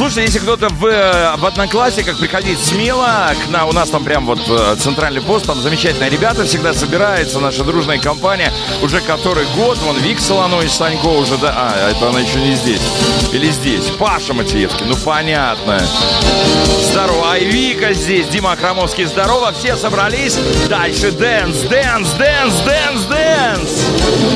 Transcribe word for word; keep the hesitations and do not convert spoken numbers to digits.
Слушай, если кто-то в, в Одноклассиках, приходить смело к нам. У нас там прям вот центральный пост, там замечательные ребята всегда собирается, наша дружная компания. Уже который год, вон Вик Солонович Санько уже, да, а, это она еще не здесь. Или здесь. Паша Матвеевский, ну понятно. Здорово, и Вика здесь, Дима Акрамовский, здорово, все собрались. Дальше дэнс, дэнс, дэнс, дэнс, дэнс.